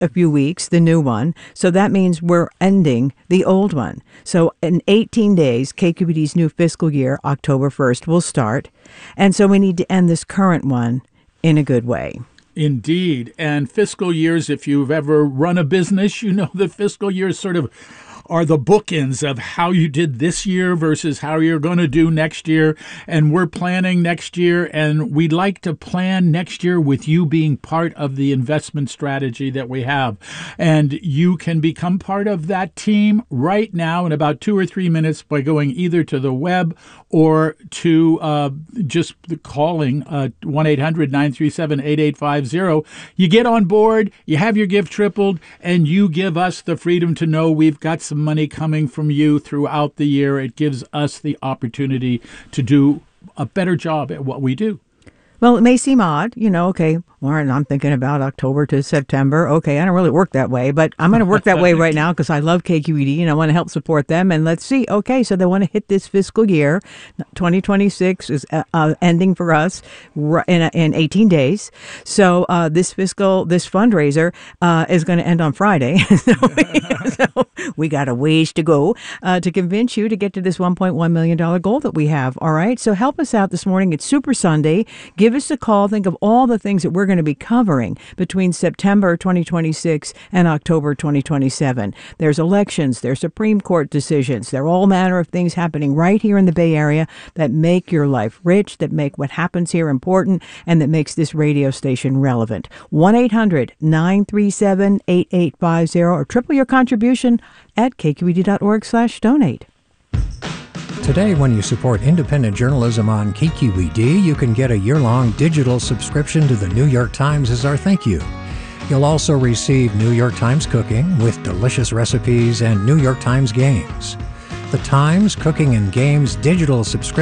a few weeks, the new one. So that means we're ending the old one. So in 18 days, KQED's new fiscal year, October 1st, will start. And so we need to end this current one in a good way. Indeed. And fiscal years, if you've ever run a business, you know the fiscal years sort of are the bookends of how you did this year versus how you're going to do next year. And we're planning next year, and we'd like to plan next year with you being part of the investment strategy that we have. And you can become part of that team right now in about 2 or 3 minutes by going either to the web or to just calling 1-800-937-8850. You get on board, you have your gift tripled, and you give us the freedom to know we've got some money coming from you throughout the year. It gives us the opportunity to do a better job at what we do. Well, it may seem odd, okay, Warren, I'm thinking about October to September. Okay, I don't really work that way, but I'm going to work that way right now because I love KQED and I want to help support them. And let's see. Okay, so they want to hit this fiscal year. 2026 is ending for us in 18 days. So this fundraiser is going to end on Friday. So we got a ways to go to convince you to get to this $1.1 million goal that we have. All right, so help us out this morning. It's Super Sunday. Give us a call. Think of all the things that we're going to be covering between September 2026 and October 2027. There's elections, there's Supreme Court decisions, there are all manner of things happening right here in the Bay Area that make your life rich, that make what happens here important, and that makes this radio station relevant. 1-800-937-8850 or triple your contribution at kqed.org/donate. Today, when you support independent journalism on KQED, you can get a year-long digital subscription to the New York Times as our thank you. You'll also receive New York Times Cooking with delicious recipes and New York Times Games. The Times Cooking and Games digital subscription